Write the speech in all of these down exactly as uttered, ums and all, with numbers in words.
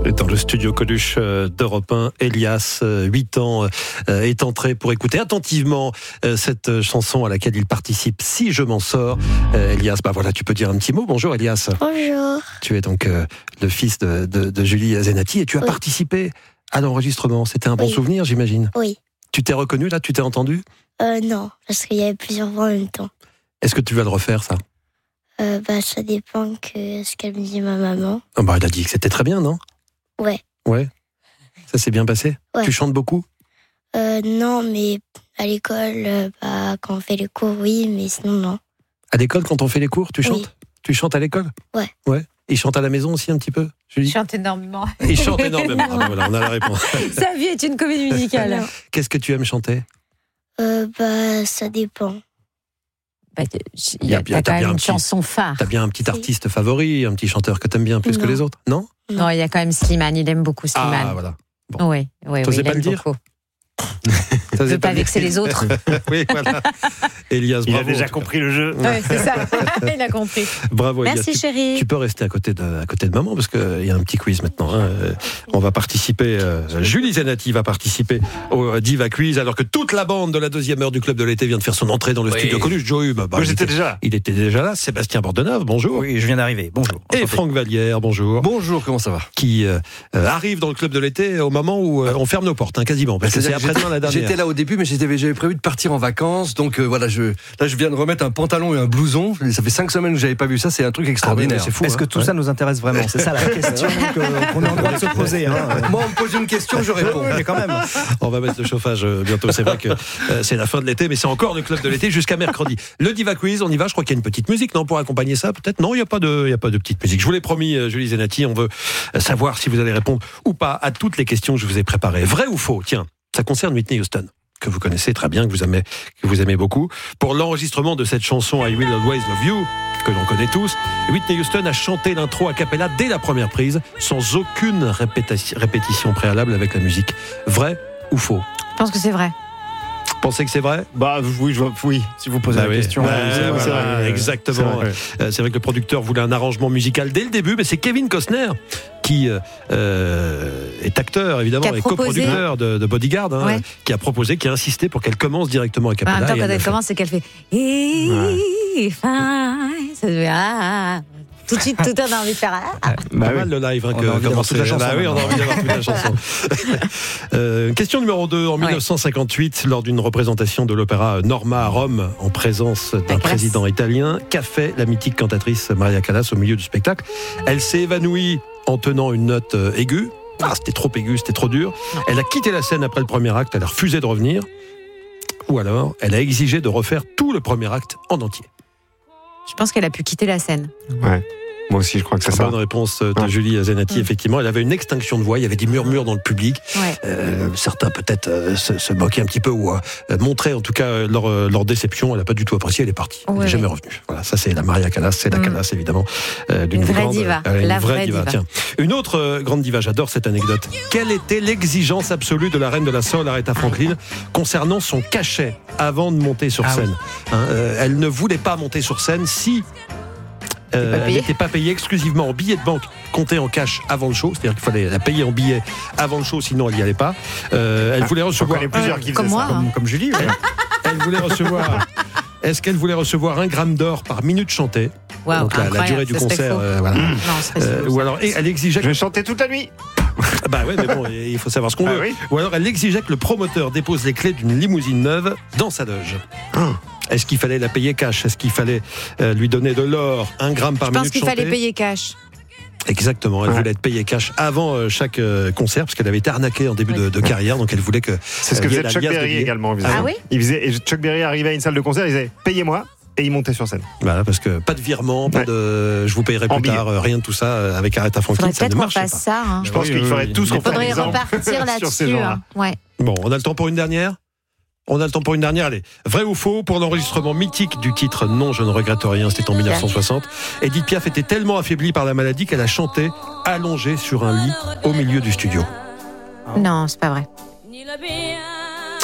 Dans le studio Coluche d'Europe un, Elias, huit ans, est entré pour écouter attentivement cette chanson à laquelle il participe. Si je m'en sors, Elias, bah voilà, tu peux dire un petit mot. Bonjour Elias. Bonjour. Tu es donc le fils de, de, de Julie Zenati et tu as oui. participé à l'enregistrement. C'était un bon oui. souvenir, j'imagine. Oui. Tu t'es reconnu là? Tu t'es entendu? Euh, non, parce qu'il y avait plusieurs voix en même temps. Est-ce que tu vas le refaire, ça? Euh, bah, ça dépend que ce qu'elle me dit ma maman. Oh bah, elle a dit que c'était très bien, non? Ouais. Ouais. Ça s'est bien passé? Ouais. Tu chantes beaucoup? Euh, non, mais à l'école, euh, bah, quand on fait les cours, oui, mais sinon, non. À l'école, quand on fait les cours, tu chantes? Oui. Tu chantes à l'école? Ouais. Ouais. Il chante à la maison aussi un petit peu, Julie? Il chante énormément. Il chante énormément. Ah ben voilà, on a la réponse. Sa vie est une comédie musicale. Qu'est-ce que tu aimes chanter? Euh, bah, ça dépend. Bah, il y a, y a, t'as quand même une petit, chanson phare. T'as bien un petit artiste favori, un petit chanteur que t'aimes bien plus non. que les autres, non? Non, il y a quand même Slimane, il aime beaucoup Slimane. Ah voilà. Bon. Oui, oui, T'osais oui, il pas aime le dire? beaucoup. Ça Je veux pas vexer les autres. Oui, voilà. Elias, il bravo. a déjà compris le jeu. Oui, c'est ça. Il a compris. Bravo, Elias. Merci, tu, chérie. Tu peux rester à côté de, à côté de maman parce qu'il y a un petit quiz maintenant. Hein. On va participer. Euh, Julie Zenati va participer au Diva Quiz alors que toute la bande de la deuxième heure du Club de l'été vient de faire son entrée dans le oui. studio Coluche. Joe, bah, bah, Moi, j'étais déjà là. Il était déjà là. Sébastien Bordenave, bonjour. Oui, je viens d'arriver. Bonjour. Et Enchanté. Franck Vallière, bonjour. Bonjour, comment ça va? Qui euh, arrive dans le Club de l'été au moment où euh, on ferme nos portes, hein, quasiment. Parce que c'est après-demain la dernière. J'étais là au début, mais j'avais, j'avais prévu de partir en vacances. Donc euh, voilà, je, là je viens de remettre un pantalon et un blouson. Ça fait cinq semaines que j'avais pas vu ça. C'est un truc extraordinaire. Ah, c'est fou. Est-ce hein, que tout ouais. ça nous intéresse vraiment? C'est ça la question que, qu'on est en droit de se poser. Hein. Moi, on me pose une question, je réponds. Oui, mais quand même. On va mettre le chauffage euh, bientôt. C'est vrai que euh, c'est la fin de l'été, mais c'est encore le Club de l'été jusqu'à mercredi. Le Diva Quiz, on y va. Je crois qu'il y a une petite musique, non, pour accompagner ça, peut-être. Non, il y a pas de, il y a pas de petite musique. Je vous l'ai promis, euh, Julie Zenati. On veut savoir si vous allez répondre ou pas à toutes les questions que je vous ai préparées. Vrai ou faux? Tiens, ça concerne Whitney Houston, que vous connaissez très bien, que vous aimez, que vous aimez beaucoup. Pour l'enregistrement de cette chanson I Will Always Love You, que l'on connaît tous, Whitney Houston a chanté l'intro a cappella dès la première prise, sans aucune répétition, répétition préalable avec la musique. Vrai ou faux? Je pense que c'est vrai. Vous pensez que c'est vrai? Bah oui, je vois, oui, si vous posez bah la oui. question. Bah, oui, c'est voilà, c'est vrai, exactement. C'est vrai, euh, c'est vrai que le producteur voulait un arrangement musical dès le début, mais c'est Kevin Costner qui euh, est acteur évidemment et coproducteur de, de Bodyguard, hein, ouais. qui a proposé, qui a insisté pour qu'elle commence directement à cappella. En même temps, quand elle, elle commence, c'est qu'elle fait If I... Ça devait... ah. Tout de suite, tout le monde a envie de faire. Ah. Bah pas oui. mal le live, hein, on que, a envie d'avoir toute la chanson. Bah oui, on a envie d'avoir toute la chanson. euh, question numéro deux. En ouais. dix-neuf cent cinquante-huit, lors d'une représentation de l'opéra Norma à Rome, en présence d'un président italien, qu'a fait la mythique cantatrice Maria Callas au milieu du spectacle? Elle s'est évanouie en tenant une note aiguë. Ah, c'était trop aigu, c'était trop dur. Non. Elle a quitté la scène après le premier acte, elle a refusé de revenir. Ou alors, elle a exigé de refaire tout le premier acte en entier. Je pense qu'elle a pu quitter la scène. Ouais. Moi aussi, je crois que c'est ça. Bonne réponse de ouais. Julie Zenati. Mmh. Effectivement, elle avait une extinction de voix. Il y avait des murmures dans le public. Ouais. Euh, certains peut-être euh, se, se moquaient un petit peu ou euh, montraient en tout cas leur, euh, leur déception. Elle n'a pas du tout apprécié. Elle est partie. Elle n'est ouais. jamais revenue. Voilà, ça c'est la Maria Callas, c'est la mmh. Callas évidemment. Euh, d'une une vraie grande, diva. Euh, une la vraie, vraie diva. diva. Tiens, une autre euh, grande diva. J'adore cette anecdote. Quelle était l'exigence absolue de la reine de la soul, Aretha Franklin, concernant son cachet avant de monter sur ah, scène? Oui. Hein, euh, elle ne voulait pas monter sur scène si Euh, elle n'était pas payée exclusivement en billets de banque comptés en cash avant le show, c'est-à-dire qu'il fallait la payer en billets avant le show, sinon elle n'y allait pas. Euh, elle ah, voulait recevoir plusieurs qui comme moi, ça, hein. comme, comme Julie. Ouais. Elle voulait recevoir. Est-ce qu'elle voulait recevoir un gramme d'or par minute chantée? Wow, donc la, la durée du concert, euh, voilà. Mmh. Non, euh, ou alors et elle exigeait. Je vais chanter toute la nuit. Bah ouais, mais bon, il faut savoir ce qu'on ah, veut. Oui. Ou alors elle exigeait que le promoteur dépose les clés d'une limousine neuve dans sa loge. Oh. Est-ce qu'il fallait la payer cash? Est-ce qu'il fallait euh, lui donner de l'or, un gramme par Je minute pense qu'il chantée? fallait payer cash. Exactement, elle ouais. voulait être payée cash avant euh, chaque euh, concert parce qu'elle avait été arnaquée en début oui. de, de carrière, donc elle voulait que. C'est ce que euh, faisait Chuck Berry également. Ah oui. Il faisait, et Chuck Berry arrivait à une salle de concert, il disait payez-moi. Et il montait sur scène. Voilà, parce que pas de virement, pas ouais. de je vous payerai plus tard, euh, rien de tout ça euh, avec Aretha Franklin, ça ne marchait pas. Ça, hein. Je pense oui, qu'il oui, faudrait oui, tous qu'on fasse. Il faudrait repartir là-dessus. Hein. Ouais. Bon, on a le temps pour une dernière. On a le temps pour une dernière. Allez, vrai ou faux pour l'enregistrement mythique du titre Non, je ne regrette rien. C'était en dix-neuf cent soixante. Edith Piaf était tellement affaiblie par la maladie qu'elle a chanté allongée sur un lit au milieu du studio. Non, c'est pas vrai.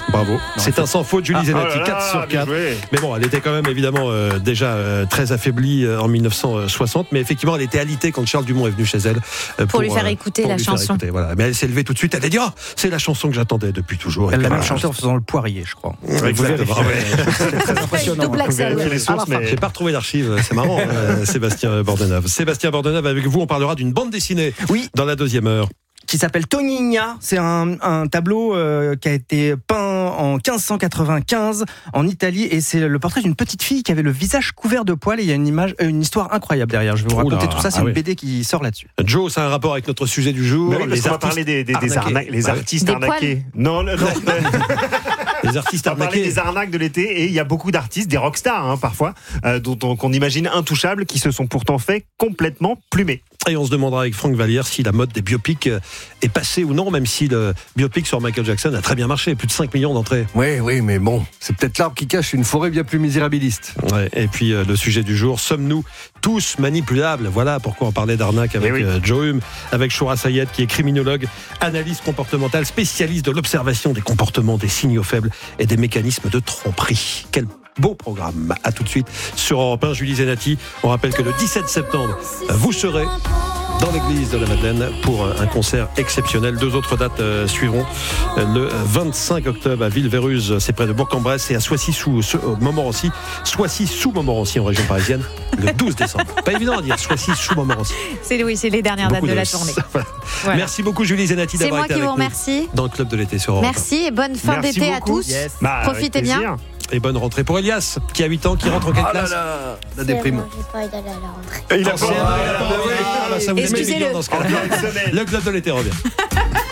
Bravo. C'est un sans faute, Julie Ah, Zenati, oh là là, quatre sur bien quatre. joué. Mais bon, elle était quand même évidemment euh, déjà euh, très affaiblie euh, en mille neuf cent soixante. Mais effectivement, elle était alitée quand Charles Dumont est venu chez elle. euh, Pour lui faire écouter la lui faire chanson. écouter, voilà. Mais elle s'est levée tout de suite. Elle a dit oh, c'est la chanson que j'attendais depuis toujours. Elle Et l'a puis, même voilà. chanté en faisant le poirier, je crois. Exactement. C'est très impressionnant. Double axel. Vérifier les sources, mais J'ai pas retrouvé d'archives, c'est marrant, euh, Sébastien Bordenave. Sébastien Bordenave, avec vous, on parlera d'une bande dessinée Oui. dans la deuxième heure. Qui s'appelle Toninha. C'est un, un tableau euh, qui a été peint en quinze cent quatre-vingt-quinze en Italie et c'est le portrait d'une petite fille qui avait le visage couvert de poils et il y a une image, euh, une histoire incroyable derrière. Je vais vous Oula, raconter tout ça. C'est ah une oui. B D qui sort là-dessus. Joe, ça a un rapport avec notre sujet du jour. Mais oui, parce les qu'on va artistes parler des, des, des arnaqués. arnaques, les Ouais. artistes Des arnaqués. Non, non, non. Les artistes On va parler arnaqués. des arnaques de l'été et il y a beaucoup d'artistes, des rockstars hein, parfois, euh, dont on, qu'on imagine intouchables, qui se sont pourtant fait complètement plumer. Et on se demandera avec Franck Vallière si la mode des biopics est passée ou non, même si le biopic sur Michael Jackson a très bien marché, plus de cinq millions d'entrées. Oui, oui, mais bon, c'est peut-être l'arbre qui cache une forêt bien plus misérabiliste. Ouais, et puis euh, le sujet du jour, sommes-nous tous manipulables? Voilà pourquoi on parlait d'arnaque avec Eh oui. euh, Joe Hume, avec Shoura Sayed qui est criminologue, analyste comportementale, spécialiste de l'observation des comportements, des signaux faibles et des mécanismes de tromperie. Quel beau programme. À tout de suite sur Europe un, Julie Zenati. On rappelle que le dix-sept septembre, vous serez dans l'église de la Madeleine pour un concert exceptionnel. Deux autres dates euh, suivront. Le vingt-cinq octobre à Ville-Véruse, c'est près de Bourg-en-Bresse, et à Soissy-sous-Montmorency, Soissy-sous-Montmorency en région parisienne, le douze décembre. Pas évident à dire, Soissy-sous-Montmorency. C'est oui, c'est les dernières Beaucoup dates de la S. tournée. Voilà. Voilà. Merci beaucoup Julie Zenati C'est d'avoir moi été qui avec vous nous remercie. dans le club de l'été sur Europe. Merci et bonne fin Merci d'été à beaucoup. tous. Yes. Bah, avec Profitez bien. plaisir. Et bonne rentrée pour Elias, qui a huit ans, qui rentre en quelle Ah là classe là, la C'est déprime. bon, j'ai pas eu d'aller à la rentrée. Et il a Ancienne. pas- Ah bah oui, ah bah ça vous met Excusez-le. bien dans ce cas-là. Encore une semaine. Le club de l'été revient.